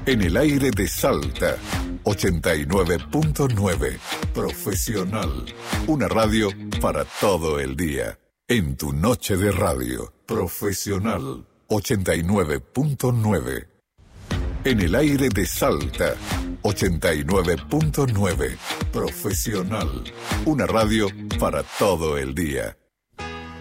En el aire de Salta, 89.9. Profesional. Una radio para todo el día. En tu noche de radio. Profesional. 89.9. En el aire de Salta, 89.9. Profesional. Una radio para todo el día.